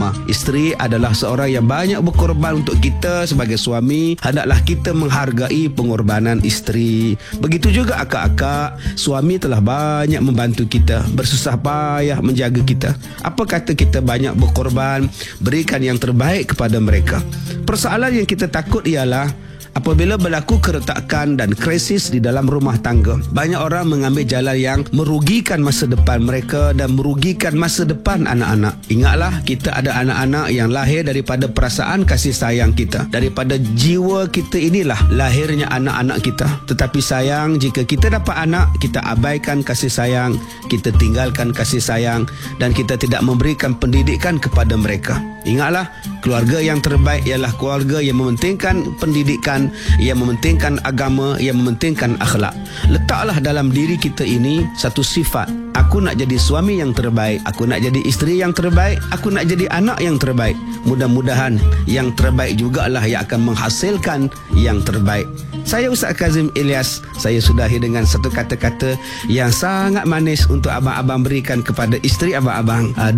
rumah. Isteri adalah seorang yang banyak berkorban untuk kita sebagai suami. Hendaklah kita menghargai pengorbanan isteri. Begitu juga akak-akak, suami telah banyak membantu kita, bersusah payah menjaga kita. Apa kata kita banyak berkorban, berikan yang terbaik kepada mereka. Persoalan yang kita takut ialah apabila berlaku keretakan dan krisis di dalam rumah tangga, banyak orang mengambil jalan yang merugikan masa depan mereka dan merugikan masa depan anak-anak. Ingatlah, kita ada anak-anak yang lahir daripada perasaan kasih sayang kita. Daripada jiwa kita inilah lahirnya anak-anak kita. Tetapi sayang, jika kita dapat anak, kita abaikan kasih sayang, kita tinggalkan kasih sayang dan kita tidak memberikan pendidikan kepada mereka. Ingatlah, keluarga yang terbaik ialah keluarga yang mementingkan pendidikan, yang mementingkan agama, yang mementingkan akhlak. Letaklah dalam diri kita ini satu sifat. Aku nak jadi suami yang terbaik, aku nak jadi isteri yang terbaik, aku nak jadi anak yang terbaik. Mudah-mudahan yang terbaik jugalah yang akan menghasilkan yang terbaik. Saya Ustaz Kazim Ilyas. Saya sudahi dengan satu kata-kata yang sangat manis untuk abang-abang berikan kepada isteri abang-abang.